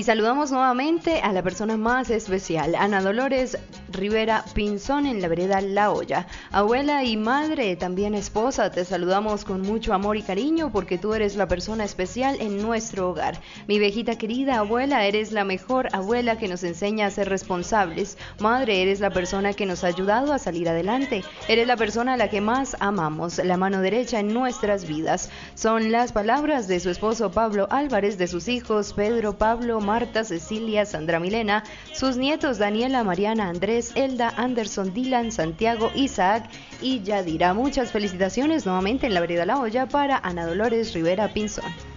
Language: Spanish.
Y saludamos nuevamente a la persona más especial, Ana Dolores Rivera Pinzón, en la vereda La Hoya. Abuela y madre, también esposa, te saludamos con mucho amor y cariño porque tú eres la persona especial en nuestro hogar. Mi viejita querida abuela, eres la mejor abuela que nos enseña a ser responsables. Madre, eres la persona que nos ha ayudado a salir adelante. Eres la persona a la que más amamos, la mano derecha en nuestras vidas. Son las palabras de su esposo Pablo Álvarez, de sus hijos Pedro, Pablo, Marta, Cecilia, Sandra Milena, sus nietos Daniela, Mariana, Andrés, Elda, Anderson, Dylan, Santiago, Isaac y Yadira. Muchas felicitaciones nuevamente en la vereda La Hoya para Ana Dolores Rivera Pinzón.